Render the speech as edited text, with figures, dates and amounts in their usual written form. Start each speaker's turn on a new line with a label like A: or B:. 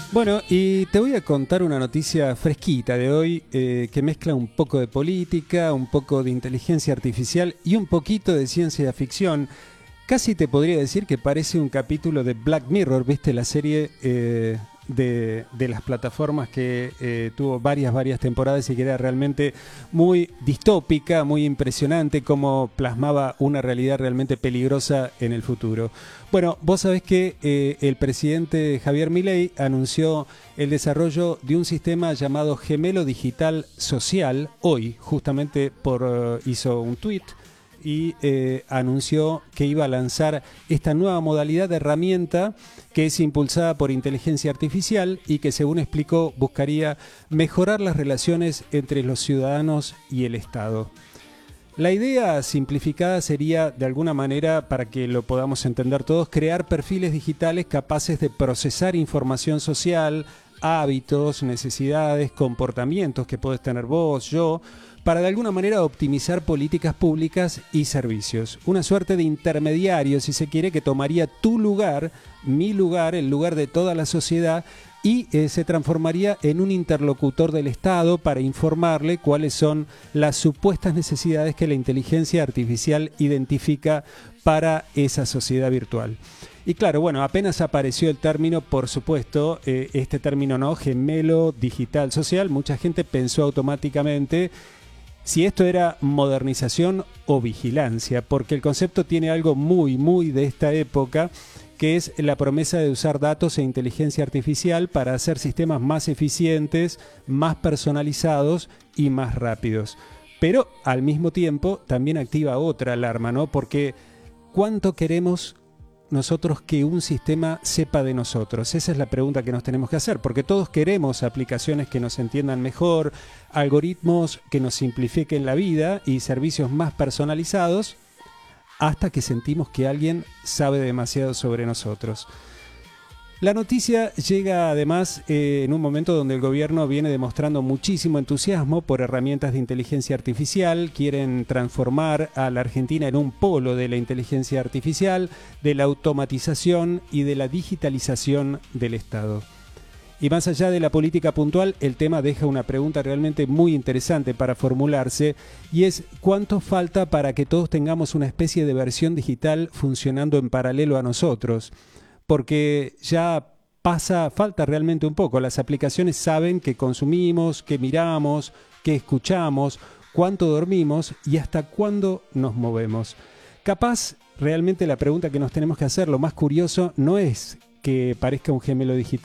A: Bueno, y te voy a contar una noticia fresquita de hoy que mezcla un poco de política, un poco de inteligencia artificial y un poquito de ciencia ficción. Casi te podría decir que parece un capítulo de Black Mirror, ¿viste? La serie de las plataformas que tuvo varias temporadas y que era realmente muy distópica, muy impresionante, cómo plasmaba una realidad realmente peligrosa en el futuro. Bueno, vos sabés que el presidente Javier Milei anunció el desarrollo de un sistema llamado Gemelo Digital Social. Hoy, justamente, hizo un tuit y anunció que iba a lanzar esta nueva modalidad de herramienta que es impulsada por inteligencia artificial y que, según explicó, buscaría mejorar las relaciones entre los ciudadanos y el Estado. La idea simplificada sería, de alguna manera, para que lo podamos entender todos, crear perfiles digitales capaces de procesar información social, hábitos, necesidades, comportamientos que podés tener vos, yo, para de alguna manera optimizar políticas públicas y servicios. Una suerte de intermediario, si se quiere, que tomaría tu lugar, mi lugar, el lugar de toda la sociedad, y se transformaría en un interlocutor del Estado para informarle cuáles son las supuestas necesidades que la inteligencia artificial identifica para esa sociedad virtual. Y claro, bueno, apenas apareció el término, por supuesto, este término, ¿no? Gemelo digital social, mucha gente pensó automáticamente si esto era modernización o vigilancia, porque el concepto tiene algo muy de esta época, que es la promesa de usar datos e inteligencia artificial para hacer sistemas más eficientes, más personalizados y más rápidos. Pero al mismo tiempo también activa otra alarma, ¿no? Porque ¿cuánto queremos nosotros que un sistema sepa de nosotros? Esa es la pregunta que nos tenemos que hacer, porque todos queremos aplicaciones que nos entiendan mejor, algoritmos que nos simplifiquen la vida y servicios más personalizados, hasta que sentimos que alguien sabe demasiado sobre nosotros. La noticia llega además en un momento donde el gobierno viene demostrando muchísimo entusiasmo por herramientas de inteligencia artificial. Quieren transformar a la Argentina en un polo de la inteligencia artificial, de la automatización y de la digitalización del Estado. Y más allá de la política puntual, el tema deja una pregunta realmente muy interesante para formularse, y es ¿cuánto falta para que todos tengamos una especie de versión digital funcionando en paralelo a nosotros? Porque ya falta realmente un poco. Las aplicaciones saben qué consumimos, qué miramos, qué escuchamos, cuánto dormimos y hasta cuándo nos movemos. Capaz, realmente la pregunta que nos tenemos que hacer, lo más curioso, no es que parezca un gemelo digital